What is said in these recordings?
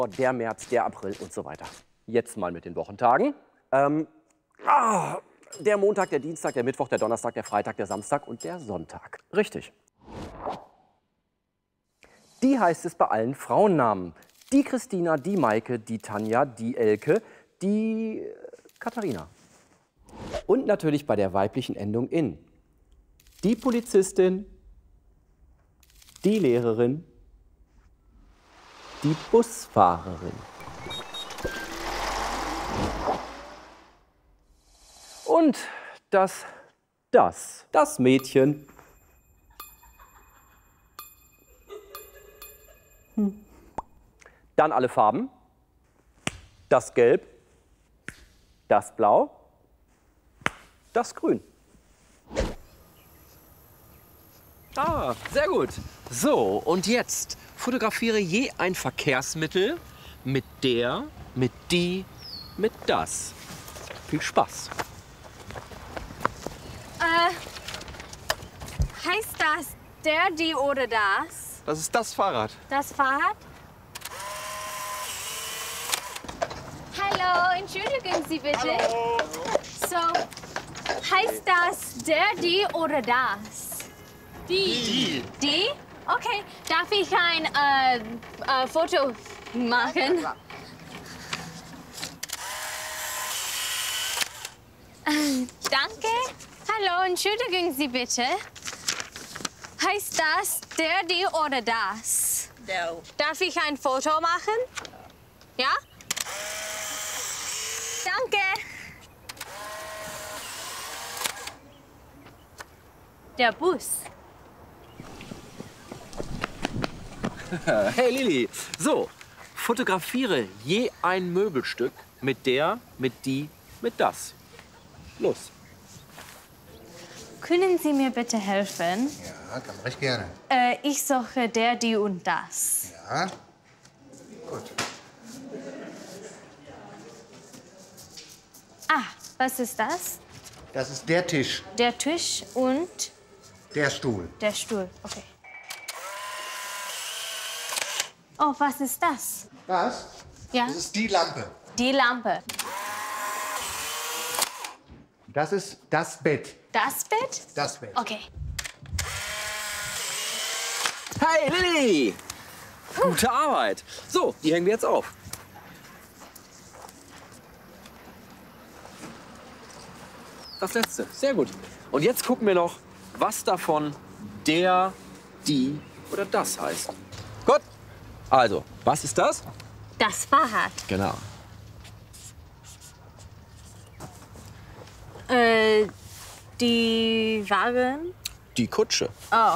Der März, der April und so weiter. Jetzt mal mit den Wochentagen. Der Montag, der Dienstag, der Mittwoch, der Donnerstag, der Freitag, der Samstag und der Sonntag. Richtig. Die heißt es bei allen Frauennamen. Die Christina, die Maike, die Tanja, die Elke, die Katharina. Und natürlich bei der weiblichen Endung in. Die Polizistin, die Lehrerin, die Busfahrerin. Und das Mädchen. Dann alle Farben. Das Gelb, das Blau, das Grün. Ah, sehr gut. So, und jetzt fotografiere je ein Verkehrsmittel mit der, mit die, mit das. Viel Spaß. Heißt das der, die oder das? Das ist das Fahrrad. Das Fahrrad? Hallo, entschuldigen Sie bitte. Hallo. So, heißt das der, die oder das? Die. Die? Okay, darf ich ein Foto machen? Danke. Hallo, entschuldigen Sie bitte. Heißt das der, die oder das? Der. Darf ich ein Foto machen? Ja? Danke. Der Bus. Hey Lilly, so, fotografiere je ein Möbelstück mit der, mit die, mit das. Los. Können Sie mir bitte helfen? Ja, kann man recht gerne. Ich suche der, die und das. Ja, gut. Ah, was ist das? Das ist der Tisch, Der Tisch und der Stuhl. der Stuhl. Okay. Oh, was ist das? Was? Ja, Das ist die Lampe. die Lampe. Das ist das Bett. Das Bett? Das Bett. Okay. Hey Lilly! Gute Arbeit. So, die hängen wir jetzt auf. Das letzte, sehr gut. Und jetzt gucken wir noch, was davon der, die oder das heißt. Gut. Also, was ist das? Das Fahrrad. Genau. Die Wagen. Die Kutsche. Oh.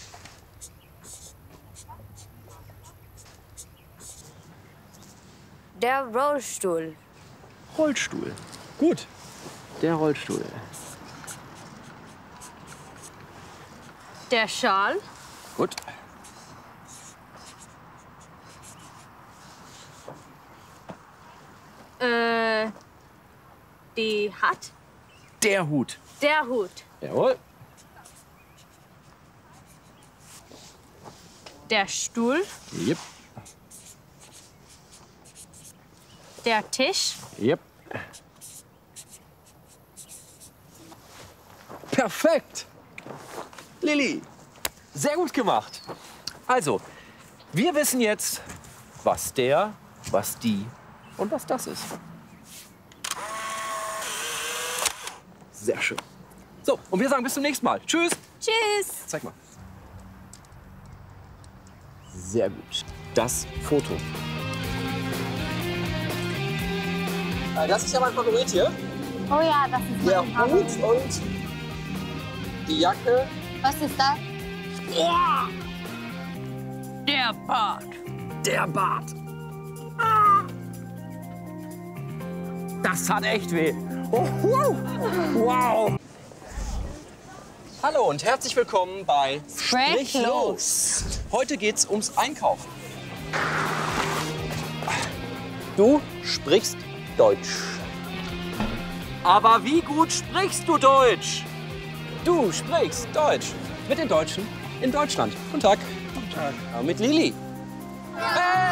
Der Rollstuhl. Rollstuhl. Gut. Der Rollstuhl. Der Schal. Gut. Die Hat. Der Hut. Der Hut. Jawohl. Der Stuhl. Yep. Der Tisch. Yep. Perfekt. Lilly, sehr gut gemacht. Also, wir wissen jetzt, was der, was die und was das ist. Sehr schön. So, und wir sagen bis zum nächsten Mal. Tschüss. Tschüss. Zeig mal. Sehr gut. Das Foto. Das ist ja mein Favorit hier. Oh ja, das ist Der mein Favorit. Hut und die Jacke. Was ist das? Oh, Der Bart. der Bart. Ah. Das hat echt weh. Oh, wow. Hallo und herzlich willkommen bei Sprich los. Heute geht's ums Einkaufen. Du sprichst Deutsch. Aber wie gut sprichst du Deutsch? Du sprichst Deutsch mit den Deutschen in Deutschland. Guten Tag. Guten Tag. Mit Lilly. Hey!